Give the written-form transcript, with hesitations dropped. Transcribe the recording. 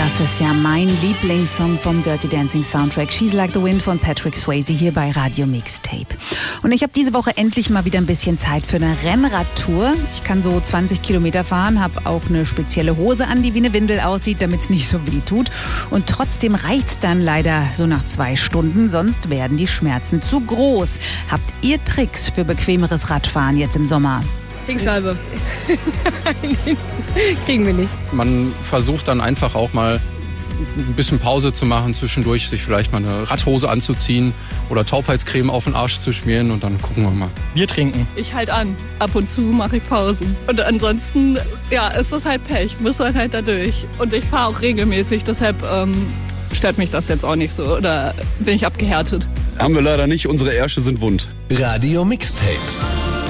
Das ist ja mein Lieblingssong vom Dirty Dancing Soundtrack. She's Like the Wind von Patrick Swayze hier bei Radio Mixtape. Und ich habe diese Woche endlich mal wieder ein bisschen Zeit für eine Rennradtour. Ich kann so 20 Kilometer fahren, habe auch eine spezielle Hose an, die wie eine Windel aussieht, damit es nicht so weh tut. Und trotzdem reicht's dann leider so nach 2 Stunden, sonst werden die Schmerzen zu groß. Habt ihr Tricks für bequemeres Radfahren jetzt im Sommer? Zinksalbe. Nein, kriegen wir nicht. Man versucht dann einfach auch mal ein bisschen Pause zu machen zwischendurch, sich vielleicht mal eine Radhose anzuziehen oder Taubheitscreme auf den Arsch zu schmieren und dann gucken wir mal. Bier trinken. Ich halt an. Ab und zu mache ich Pausen. Und ansonsten, ja, ist das halt Pech. Muss man halt da durch. Und ich fahre auch regelmäßig, deshalb stört mich das jetzt auch nicht so. Oder bin ich abgehärtet? Haben wir leider nicht. Unsere Ärsche sind wund. Radio Mixtape.